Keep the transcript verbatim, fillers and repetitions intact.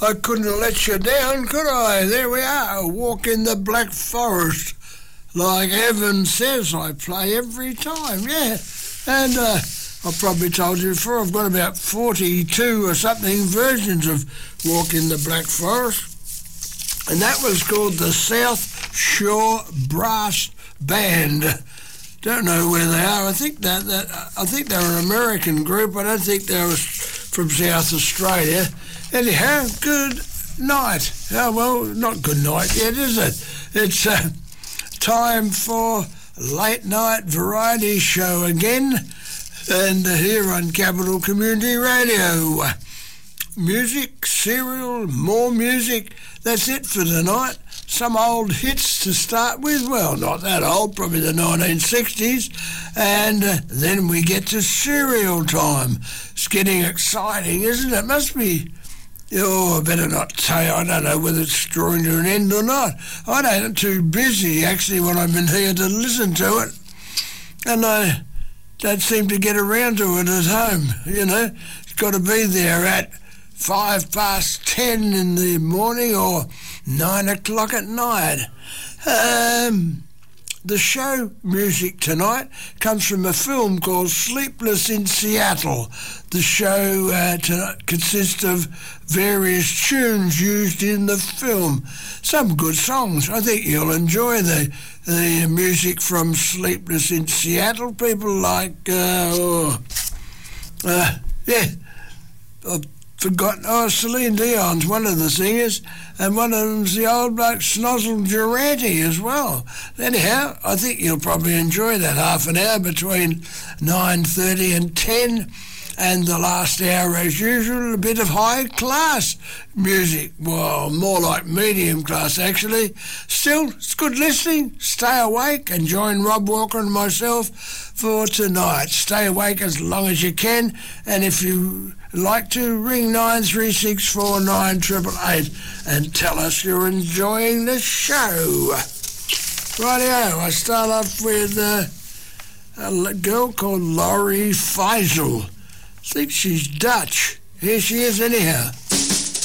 I couldn't let you down, could I? There we are, Walk in the Black Forest. Like Evan says, I play every time, yeah. And uh, I've probably told you before, I've got about forty-two or something versions of Walk in the Black Forest. And that was called the South Shore Brass Band. Don't know where they are. I think that, that I think they're an American group. I don't think they were from South Australia. Anyhow, good night. Oh, well, not good night yet, is it? It's uh, time for Late Night Variety Show again, and uh, here on Capital Community Radio. Music, cereal, more music. That's it for tonight. Some old hits to start with. Well, not that old, probably the nineteen sixties. And uh, then we get to cereal time. It's getting exciting, isn't it? Must be. Oh, I better not say. I don't know whether it's drawing to an end or not. I don't, I'm too busy, actually, when I've been here to listen to it. And I don't seem to get around to it at home, you know. It's got to be there at five past ten in the morning or nine o'clock at night. Um, the show music tonight comes from a film called Sleepless in Seattle. The show uh, tonight consists of various tunes used in the film. Some good songs. I think you'll enjoy the the music from Sleepless in Seattle. People like, uh, oh, uh, yeah, I've forgotten, oh, Celine Dion's one of the singers, and one of them's the old bloke Snozzle Durante as well. Anyhow, I think you'll probably enjoy that half an hour between nine thirty and ten, and the last hour, as usual, a bit of high-class music. Well, more like medium class, actually. Still, it's good listening. Stay awake and join Rob Walker and myself for tonight. Stay awake as long as you can, and if you like to, ring nine three six four nine eight eight eight and tell us you're enjoying the show. Rightio, I start off with uh, a girl called Laurie Faisal. I think she's Dutch. Here she is anyhow.